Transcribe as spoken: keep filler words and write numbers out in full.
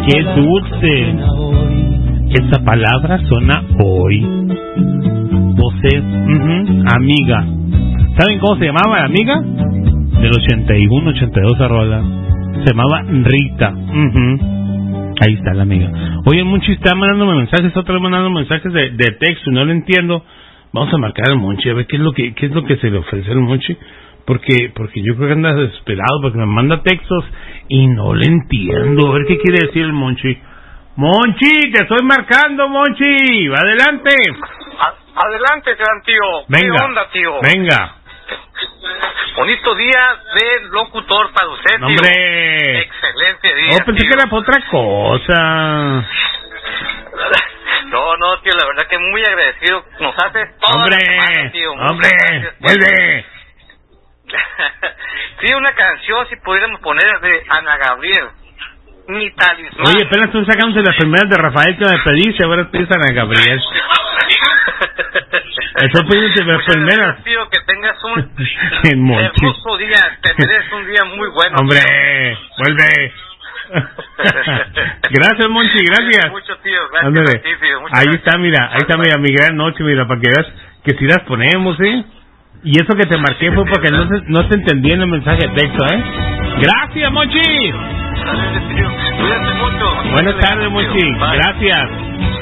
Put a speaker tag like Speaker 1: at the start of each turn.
Speaker 1: Qué dulce. Esta palabra suena hoy. Voces, uh-huh, amiga. ¿Saben cómo se llamaba la amiga? Del ochenta y uno, ochenta y dos a rola. Se llamaba Rita. Uh-huh. Ahí está la amiga. Oye, el Monchi está mandándome mensajes, otra vez mandando mensajes de, de texto, no lo entiendo. Vamos a marcar al Monchi, a ver qué es lo que qué es lo que se le ofrece al Monchi. Porque porque yo creo que anda desesperado, porque me manda textos y no le entiendo. A ver qué quiere decir el Monchi. Monchi, te estoy marcando, Monchi. Adelante.
Speaker 2: A- adelante, gran tío.
Speaker 1: Venga.
Speaker 2: ¿Qué onda, tío?
Speaker 1: Venga.
Speaker 2: Bonito día de locutor para usted, tío.
Speaker 1: ¡Hombre!
Speaker 2: Excelente día,
Speaker 1: Oh, pensé
Speaker 2: tío.
Speaker 1: que era para otra cosa.
Speaker 2: No, no, tío, la verdad que muy agradecido. Nos haces todo.
Speaker 1: ¡Hombre!
Speaker 2: Tío.
Speaker 1: ¡Hombre! ¡Vuelve!
Speaker 2: Sí, una canción, si pudiéramos poner, de Ana Gabriel. Mi talismán.
Speaker 1: Oye, apenas estoy sacándose las primeras de Rafael que me pediste, ahora pides a Ana Gabriel. Estoy pidiendo las primeras.
Speaker 2: Tío, que tengas un
Speaker 1: Monchi.
Speaker 2: hermoso día. Te mereces un día muy bueno.
Speaker 1: ¡Hombre!
Speaker 2: Tío.
Speaker 1: ¡Vuelve! Gracias, Monchi, gracias.
Speaker 2: Mucho, tío. Gracias.
Speaker 1: Ándale.
Speaker 2: A ti, tío. Muchas
Speaker 1: Ahí
Speaker 2: gracias.
Speaker 1: está, mira, ahí está, mira, mi gran noche, mira, para que veas que si las ponemos, ¿eh? Y eso que te marqué fue porque no te, no te entendí en el mensaje de texto, ¿eh? Gracias, Monchi.
Speaker 2: Cuídate mucho.
Speaker 1: Buenas tardes, Monchi.
Speaker 2: Bye.
Speaker 1: Gracias.